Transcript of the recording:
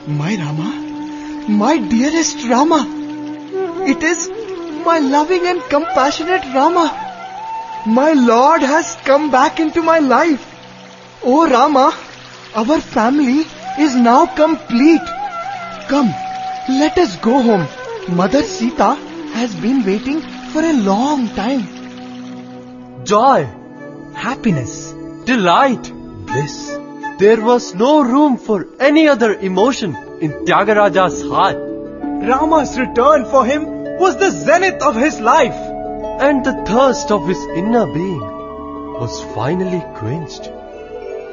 My Rama, my dearest Rama. It is my loving and compassionate Rama. My Lord has come back into my life. Oh Rama, our family is now complete. Come, let us go home. Mother Sita has been waiting for a long time. Joy, happiness, delight, bliss. There was no room for any other emotion in Tyagaraja's heart. Rama's return for him was the zenith of his life. And the thirst of his inner being was finally quenched.